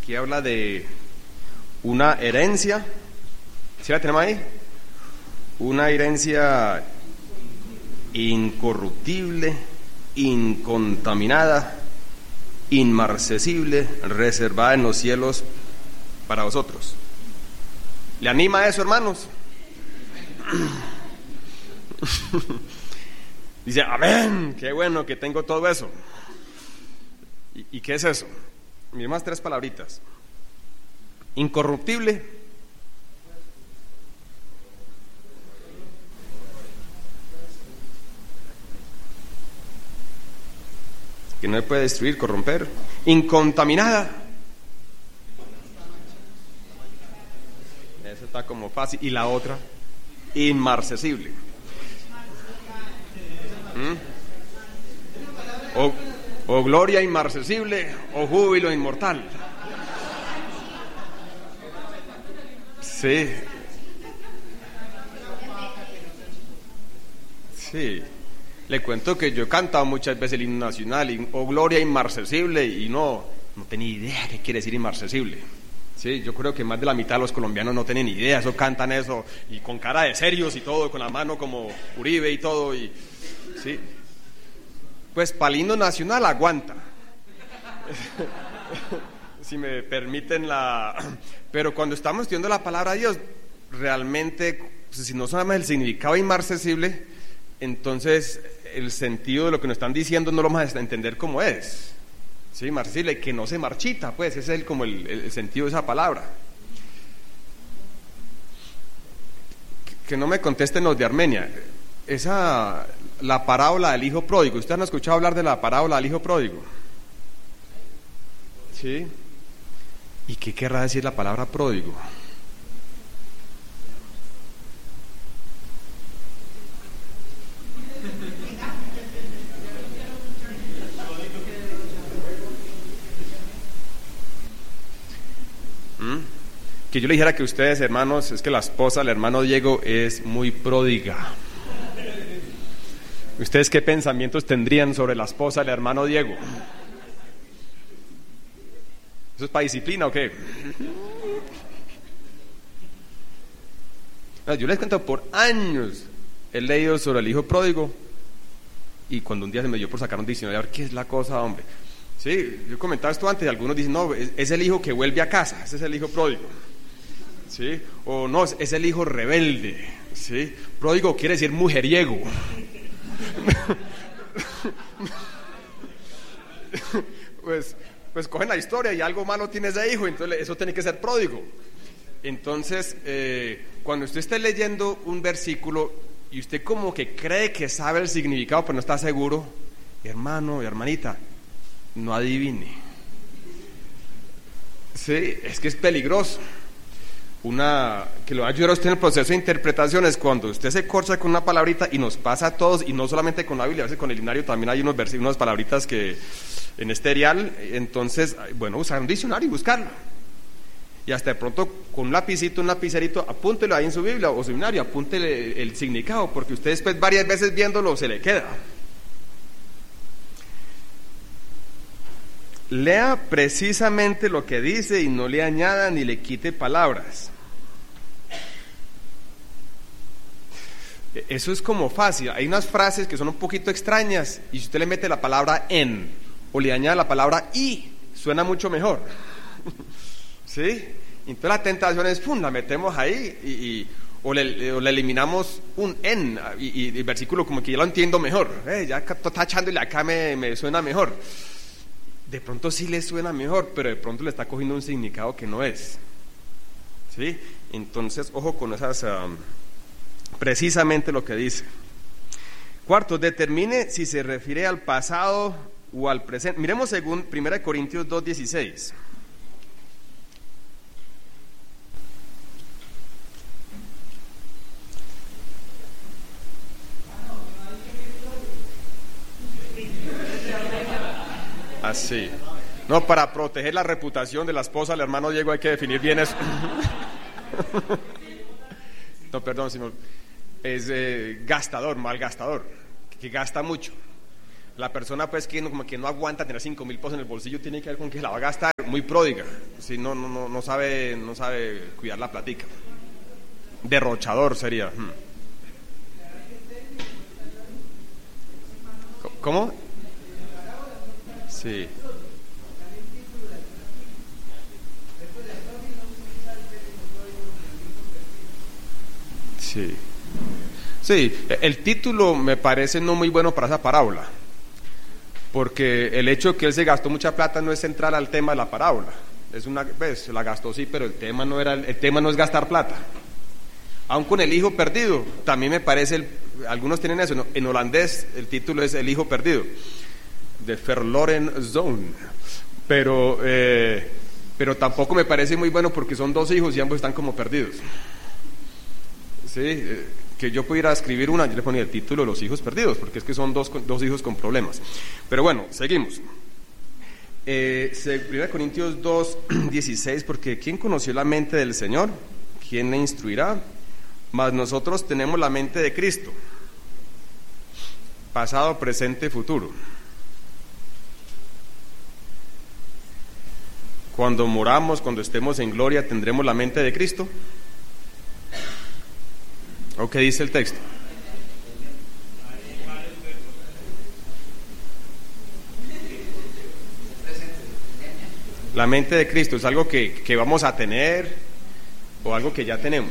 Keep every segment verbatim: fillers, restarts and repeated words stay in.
Aquí habla de una herencia. ¿Sí la tenemos ahí? Una herencia incorruptible, incontaminada, inmarcesible, reservada en los cielos para vosotros. ¿Le anima eso, hermanos? Dice, amén, qué bueno que tengo todo eso. ¿Y, y qué es eso? Miremos tres palabritas. Incorruptible, que no se puede destruir, corromper. Incontaminada, eso está como fácil. Y la otra, inmarcesible. ¿Mm? O, o gloria inmarcesible, o júbilo inmortal. Sí. Sí. Le cuento que yo he cantado muchas veces el himno nacional, y, o gloria inmarcesible, y no, no tenía idea qué quiere decir inmarcesible. Sí, yo creo que más de la mitad de los colombianos no tienen idea, eso cantan eso, y con cara de serios y todo, con la mano como Uribe y todo, y sí. Pues para el himno nacional aguanta. Si me permiten la... Pero cuando estamos estudiando la palabra de Dios, realmente, si no sabemos el significado inmarcesible, entonces el sentido de lo que nos están diciendo no lo vamos a entender como es. Sí, marcesible, que no se marchita, pues ese es el, como el, el sentido de esa palabra. Que, que no me contesten los de Armenia. Esa, la parábola del hijo pródigo, ¿ustedes han escuchado hablar de la parábola del hijo pródigo? Sí. ¿Y qué querrá decir la palabra pródigo? ¿Mm? Que yo le dijera que ustedes, hermanos, es que la esposa del hermano Diego es muy pródiga. ¿Ustedes qué pensamientos tendrían sobre la esposa del hermano Diego? ¿Eso es para disciplina o qué? Yo les cuento, por años he leído sobre el hijo pródigo, y cuando un día se me dio por sacar un diccionario, a ver qué es la cosa, hombre. Sí, yo comentaba esto antes, y algunos dicen, no, es, es el hijo que vuelve a casa, ese es el hijo pródigo. Sí, o no, es el hijo rebelde. Sí, pródigo quiere decir mujeriego. Pues, pues cogen la historia y algo malo tiene ese hijo, entonces eso tiene que ser pródigo. Entonces, eh, cuando usted esté leyendo un versículo y usted como que cree que sabe el significado, pero no está seguro, hermano y hermanita, no adivine. Sí, es que es peligroso. Una que lo va a ayudar a usted en el proceso de interpretación es cuando usted se corcha con una palabrita, y nos pasa a todos, y no solamente con la Biblia, a veces con el diccionario también hay unos versículos, unas palabritas que en este erial, entonces, bueno, usar un diccionario y buscarlo, y hasta de pronto con un lapicito, un lapicerito, apúntelo ahí en su Biblia o su diccionario, apúntele el, el significado, porque usted después varias veces viéndolo se le queda. Lea precisamente lo que dice y no le añada ni le quite palabras. Eso es como fácil. Hay unas frases que son un poquito extrañas, y si usted le mete la palabra en o le añade la palabra y, suena mucho mejor. ¿Sí? Entonces la tentación es, pum, la metemos ahí y, y o, le, o le eliminamos un en, y, y el versículo como que ya lo entiendo mejor. Eh, ya está tachándole acá, me, me suena mejor. De pronto sí le suena mejor, pero de pronto le está cogiendo un significado que no es. ¿Sí? Entonces, ojo con esas, um, precisamente lo que dice. Cuarto, determine si se refiere al pasado o al presente. Miremos según primera Corintios dos dieciséis. Así. No, para proteger la reputación de la esposa del hermano Diego hay que definir bien eso. No, perdón, señor. Es eh, gastador, malgastador, que gasta mucho. La persona pues que no, como que no aguanta tener cinco mil pesos en el bolsillo, tiene que ver con que la va a gastar, muy pródiga, si no, no, no, no sabe, no sabe cuidar la platica. Derrochador sería. Hmm. ¿Cómo? Sí. Sí. Sí, el título me parece no muy bueno para esa parábola, porque el hecho de que él se gastó mucha plata no es central al tema de la parábola. Es una, pues, la gastó sí, pero el tema no era, el tema no es gastar plata. Aun con el hijo perdido, también me parece, el, algunos tienen eso, ¿no? En holandés el título es El hijo perdido, de Verloren Zoon, pero, eh, pero tampoco me parece muy bueno porque son dos hijos y ambos están como perdidos. Sí, eh, que yo pudiera escribir una, yo le ponía el título Los hijos perdidos, porque es que son dos, dos hijos con problemas. Pero bueno, seguimos. Eh, primera Corintios dos, dieciséis, porque ¿quién conoció la mente del Señor? ¿Quién le instruirá? Mas nosotros tenemos la mente de Cristo, pasado, presente, futuro. Cuando moramos, cuando estemos en gloria, ¿tendremos la mente de Cristo? ¿O qué dice el texto? La mente de Cristo es algo que, que vamos a tener o algo que ya tenemos.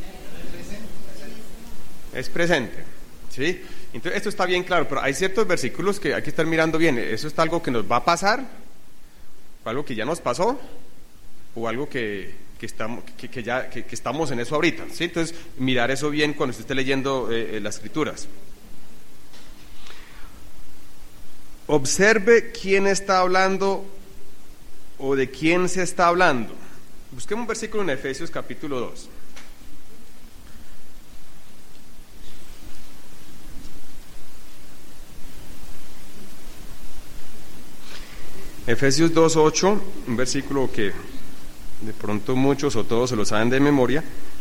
Es presente, ¿sí? Entonces esto está bien claro, pero hay ciertos versículos que hay que estar mirando bien. ¿Eso está algo que nos va a pasar? ¿O algo que ya nos pasó? ¿O algo que, que, estamos, que, que ya, que, que estamos en eso ahorita? ¿Sí? Entonces mirar eso bien cuando usted esté leyendo eh, las Escrituras. Observe quién está hablando o de quién se está hablando. Busquemos un versículo en Efesios capítulo dos. Efesios dos, ocho, un versículo que de pronto muchos o todos se lo saben de memoria.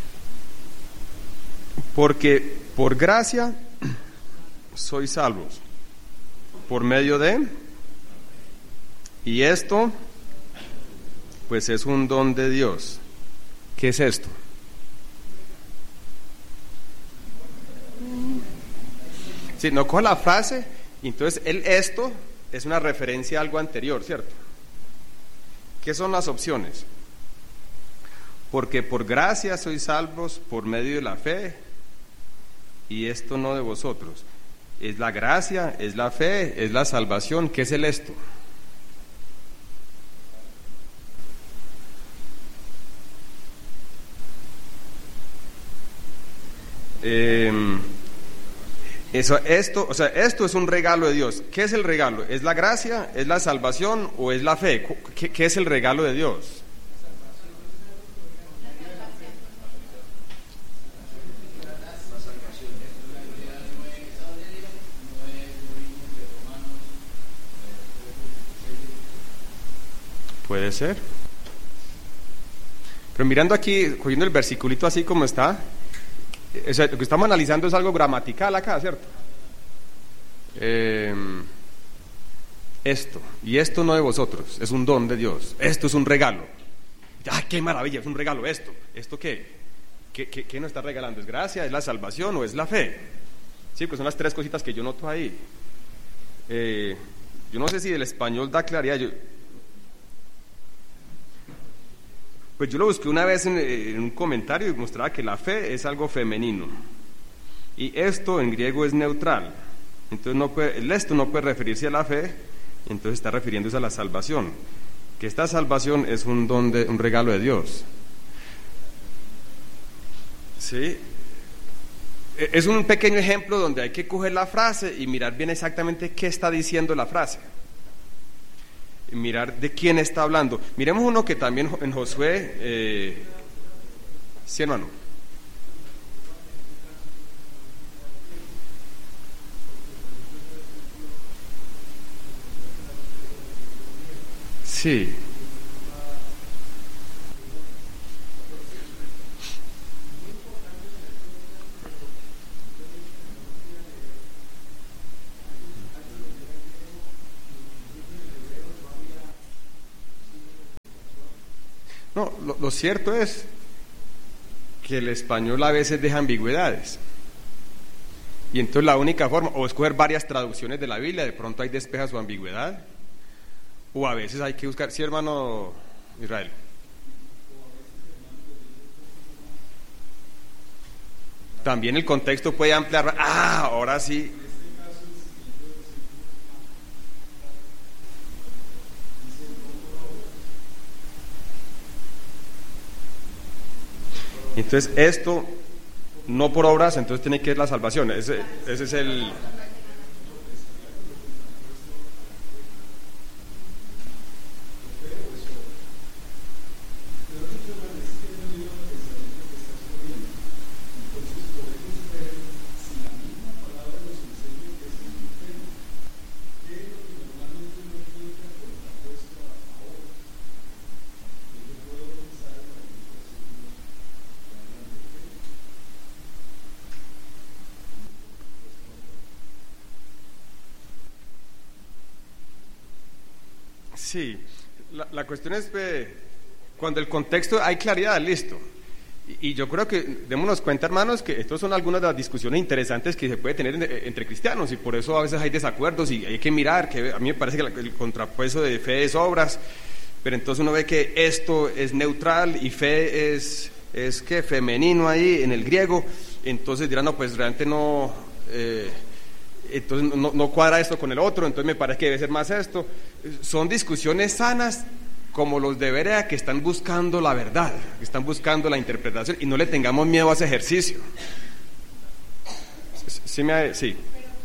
Porque por gracia sois salvos, por medio de, y esto pues es un don de Dios. ¿Qué es esto? Si no coja la frase, entonces el esto es una referencia a algo anterior, ¿cierto? ¿Qué son las opciones? Porque por gracia sois salvos por medio de la fe, y esto no de vosotros. Es la gracia, es la fe, es la salvación. ¿Qué es el esto? Eh, eso, esto, o sea, esto es un regalo de Dios. ¿Qué es el regalo? ¿Es la gracia? ¿Es la salvación? ¿O es la fe? ¿Qué, qué es el regalo de Dios? Puede ser. Pero mirando aquí, cogiendo el versiculito así como está, o sea, lo que estamos analizando es algo gramatical acá, ¿cierto? Eh, esto, y esto no de vosotros, es un don de Dios, esto es un regalo. ¡Ay, qué maravilla! Es un regalo esto. ¿Esto qué? ¿Qué, qué, qué nos está regalando? ¿Es gracia, es la salvación o es la fe? Sí, pues son las tres cositas que yo noto ahí. Eh, yo no sé si el español da claridad. Yo, Pues yo lo busqué una vez en, en un comentario y mostraba que la fe es algo femenino. Y esto en griego es neutral. Entonces no puede, el esto no puede referirse a la fe, entonces está refiriéndose a la salvación. Que esta salvación es un don de, un regalo de Dios. ¿Sí? Es un pequeño ejemplo donde hay que coger la frase y mirar bien exactamente qué está diciendo la frase. Mirar de quién está hablando. Miremos uno que también en Josué, eh, sí, hermano. Sí. No, lo, lo cierto es que el español a veces deja ambigüedades. Y entonces la única forma, o escoger varias traducciones de la Biblia, de pronto ahí despeja su ambigüedad, o a veces hay que buscar, sí, hermano Israel. También el contexto puede ampliar, ah, ahora sí. Entonces esto, no por obras, entonces tiene que ir la salvación, ese, ese es el... Sí, la, la cuestión es que cuando el contexto hay claridad, listo. Y, y yo creo que démonos cuenta, hermanos, que estas son algunas de las discusiones interesantes que se puede tener en, entre cristianos, y por eso a veces hay desacuerdos y hay que mirar, que a mí me parece que la, el contrapuesto de fe es obras, pero entonces uno ve que esto es neutral y fe es, es que femenino ahí en el griego, entonces dirán, no, pues realmente no... Eh, entonces no, no cuadra esto con el otro, entonces me parece que debe ser más esto. Son discusiones sanas como los de Berea, que están buscando la verdad, que están buscando la interpretación, y no le tengamos miedo a ese ejercicio. Sí, me, sí.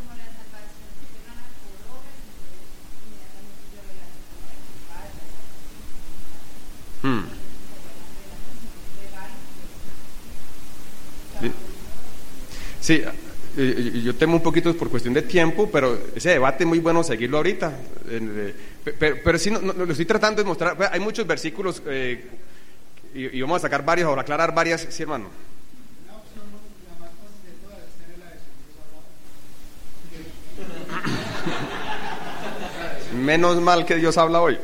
Hmm. Sí. Yo temo un poquito por cuestión de tiempo, pero ese debate es muy bueno seguirlo ahorita. Pero, pero sí, no, no, lo estoy tratando de mostrar. Hay muchos versículos eh, y, y vamos a sacar varios, ahora aclarar varias, sí, hermano. Menos mal que Dios habla hoy.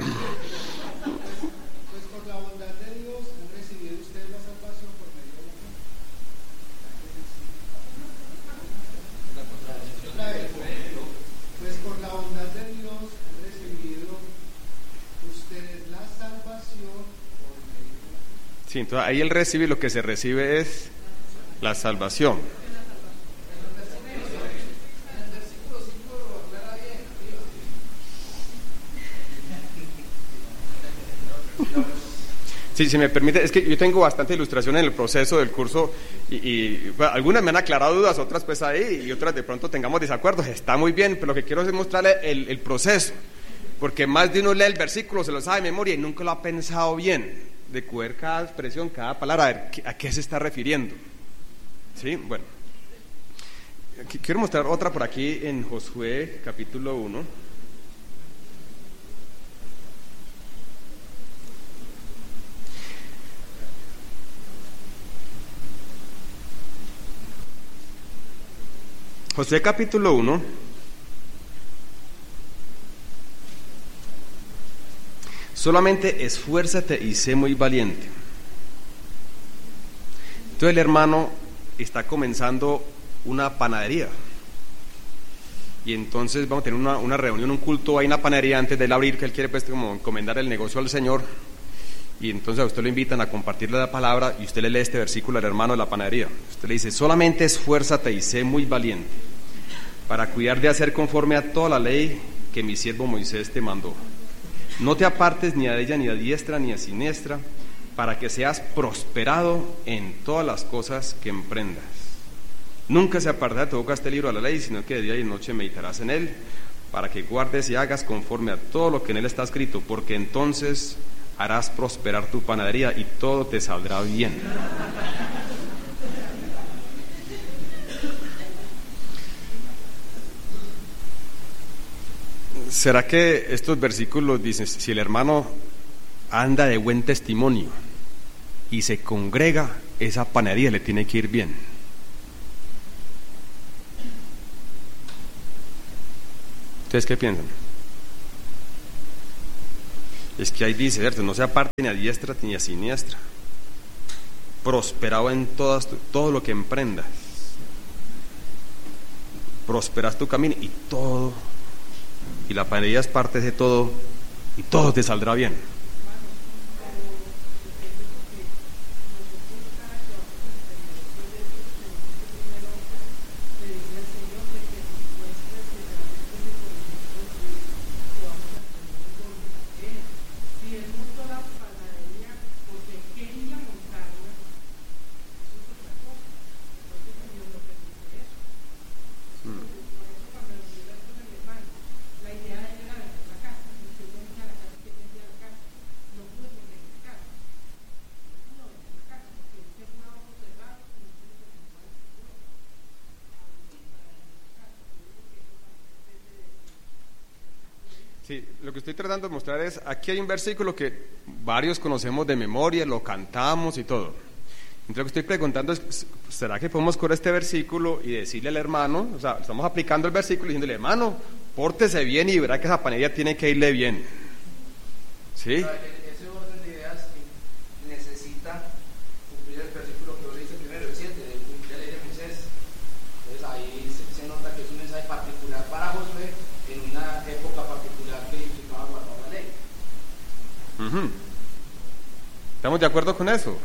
Sí, entonces ahí el recibir, lo que se recibe es la salvación. Sí, si me permite, es que yo tengo bastante ilustración en el proceso del curso y, y bueno, algunas me han aclarado dudas, otras pues ahí, y otras de pronto tengamos desacuerdos, está muy bien, pero lo que quiero es mostrarle el, el proceso, porque más de uno lee el versículo, se lo sabe de memoria y nunca lo ha pensado bien, de coger cada expresión, cada palabra, a ver a qué se está refiriendo. Sí, bueno, quiero mostrar otra por aquí en Josué capítulo uno. Josué capítulo uno. Solamente esfuérzate y sé muy valiente. Entonces el hermano está comenzando una panadería. Y entonces vamos a tener una, una reunión, un culto, hay una panadería antes de él abrir, que él quiere pues como encomendar el negocio al Señor. Y entonces a usted lo invitan a compartirle la palabra y usted le lee este versículo al hermano de la panadería. Usted le dice, solamente esfuérzate y sé muy valiente para cuidar de hacer conforme a toda la ley que mi siervo Moisés te mandó. No te apartes ni a ella ni a diestra ni a siniestra, para que seas prosperado en todas las cosas que emprendas. Nunca se apartará de tu boca este libro de la ley, sino que de día y de noche meditarás en él, para que guardes y hagas conforme a todo lo que en él está escrito, porque entonces harás prosperar tu panadería y todo te saldrá bien. ¿Será que estos versículos dicen, si el hermano anda de buen testimonio y se congrega, esa panadería le tiene que ir bien? ¿Ustedes qué piensan? Es que ahí dice, ¿cierto? No se aparte ni a diestra ni a siniestra. Prosperado en todas tu, todo lo que emprendas. Prosperas tu camino y todo, y la panadería es parte de todo, y todo te saldrá bien. Sí, lo que estoy tratando de mostrar es, aquí hay un versículo que varios conocemos de memoria, lo cantamos y todo. Entonces lo que estoy preguntando es, ¿será que podemos coger este versículo y decirle al hermano, o sea, estamos aplicando el versículo y diciéndole, hermano, pórtese bien y verá que esa panadería tiene que irle bien? ¿Sí? Ese orden de ideas necesita cumplir el versículo que dice primero, el siete, de cumplir la ley de Moisés. Entonces ahí se, se nota que es un mensaje particular para Josué en una época particular que implicaba guardar la ley. Uh-huh. ¿Estamos de acuerdo con eso?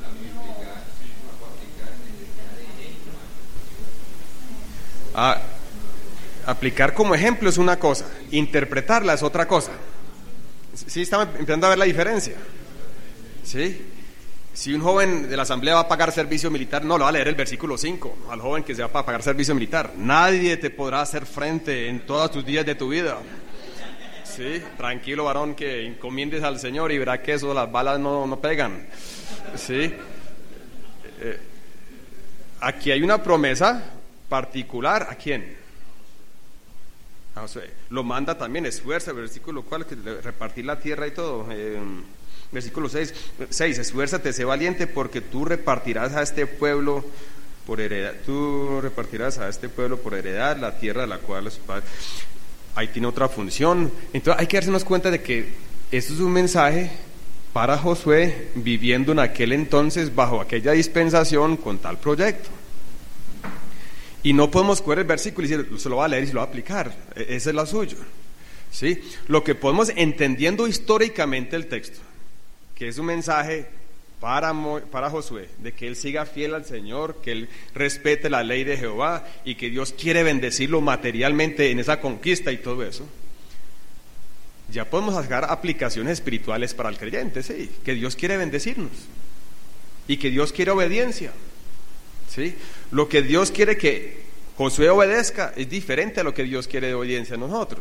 Ah, aplicar como ejemplo es una cosa, interpretarla es otra cosa. Sí, estamos empezando a ver la diferencia. ¿Sí? Si un joven de la asamblea va a pagar servicio militar, no, lo va a leer el versículo cinco, al joven que se va a pagar servicio militar. Nadie te podrá hacer frente en todos tus días de tu vida. Sí, tranquilo varón, que encomiendes al Señor y verá que eso, las balas no, no pegan. Sí. Eh, aquí hay una promesa particular, ¿a quién? A Josué. Lo manda también, esfuerza, versículo cual, que repartir la tierra y todo. Eh, versículo seis, seis, esfuérzate, sé valiente, porque tú repartirás a este pueblo por heredad, tú repartirás a este pueblo por heredad la tierra de la cual los padres. Ahí tiene otra función. Entonces hay que darnos cuenta de que esto es un mensaje para Josué viviendo en aquel entonces bajo aquella dispensación con tal proyecto. Y no podemos coger el versículo y decir, se lo va a leer y se lo va a aplicar. Ese es lo suyo. ¿Sí? Lo que podemos, entendiendo históricamente el texto, que es un mensaje para, para Josué, de que él siga fiel al Señor, que él respete la ley de Jehová y que Dios quiere bendecirlo materialmente en esa conquista y todo eso. Ya podemos sacar aplicaciones espirituales para el creyente, sí, que Dios quiere bendecirnos y que Dios quiere obediencia. ¿Sí? Lo que Dios quiere que Josué obedezca es diferente a lo que Dios quiere de obediencia a nosotros.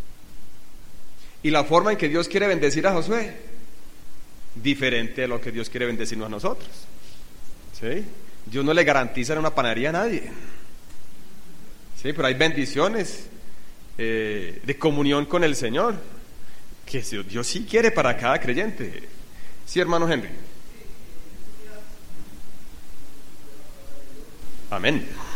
Y la forma en que Dios quiere bendecir a Josué, diferente a lo que Dios quiere bendecirnos a nosotros. ¿Sí? Dios no le garantiza en una panadería a nadie. ¿Sí? Pero hay bendiciones eh, de comunión con el Señor que Dios sí quiere para cada creyente. ¿Sí, hermano Henry? Amén.